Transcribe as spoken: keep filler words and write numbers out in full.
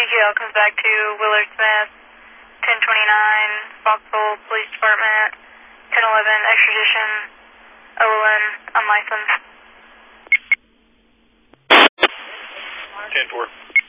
Q L comes back to Willard Smith, ten twenty-nine, Foxhole Police Department, ten eleven, extradition, O L N, unlicensed. ten four.